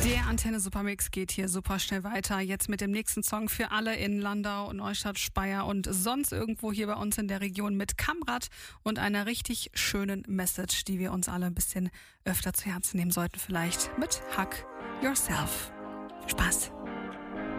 Der Antenne Supermix geht hier super schnell weiter. Jetzt mit dem nächsten Song für alle in Landau, Neustadt, Speyer und sonst irgendwo hier bei uns in der Region mit Kamrat und einer richtig schönen Message, die wir uns alle ein bisschen öfter zu Herzen nehmen sollten vielleicht. Mit Hug Yourself. Viel Spaß.